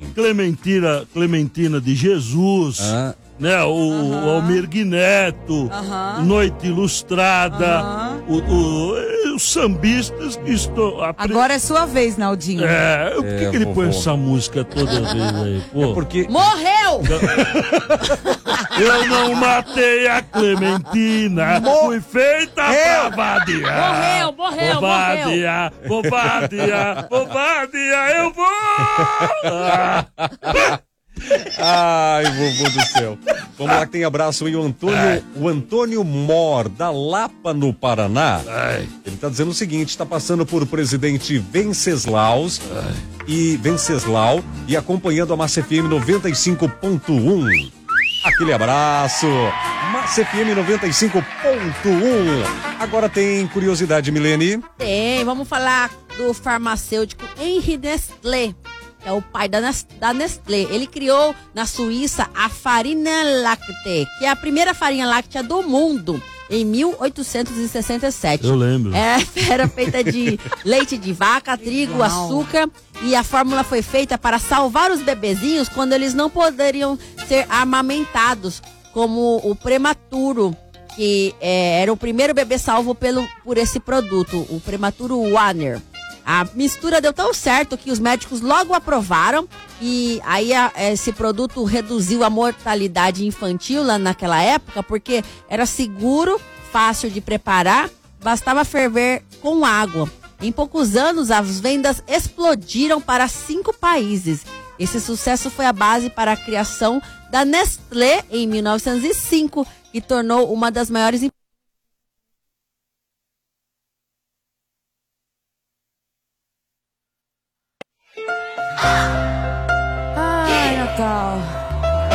Clementina de Jesus, né? O Almir Neto, Noite Ilustrada, os sambistas que estão... Agora é sua vez, Naldinho. Por que ele põe essa música toda vez aí? Pô. Porque... Morreu! Eu não matei a Clementina, fui feita pra vadiar. Morreu. Covardia, eu vou! Ai, vovô do céu. Vamos lá que tem abraço aí, o Antônio Mor, da Lapa, no Paraná. Ele tá dizendo o seguinte, tá passando por Presidente Venceslau e acompanhando a Massa FM 95.1. Aquele abraço, Massa FM 95.1. Agora tem curiosidade, Milene? Tem, vamos falar do farmacêutico Henri Nestlé, que é o pai da Nestlé. Ele criou na Suíça a Farina Lactée, que é a primeira farinha láctea do mundo, em 1867. Eu lembro. Era feita de leite de vaca, trigo, açúcar, e a fórmula foi feita para salvar os bebezinhos quando eles não poderiam ser amamentados, como o prematuro, que era o primeiro bebê salvo por esse produto, o prematuro Warner. A mistura deu tão certo que os médicos logo aprovaram, e aí esse produto reduziu a mortalidade infantil lá naquela época, porque era seguro, fácil de preparar, bastava ferver com água. Em poucos anos, as vendas explodiram para 5 países. Esse sucesso foi a base para a criação da Nestlé em 1905, que tornou uma das maiores empresas. Ai, Natal.